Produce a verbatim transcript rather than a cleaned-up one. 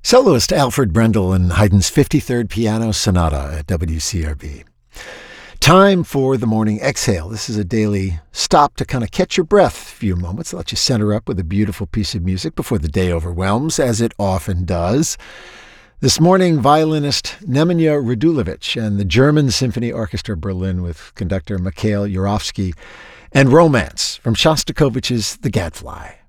Soloist Alfred Brendel in Haydn's fifty-third Piano Sonata at W C R B. Time for the morning exhale. This is a daily stop to kind of catch your breath a few moments, let you center up with a beautiful piece of music before the day overwhelms, as it often does. This morning, violinist Nemanja Radulovic and the German Symphony Orchestra Berlin with conductor Mikhail Jurovsky, and Romance from Shostakovich's The Gadfly.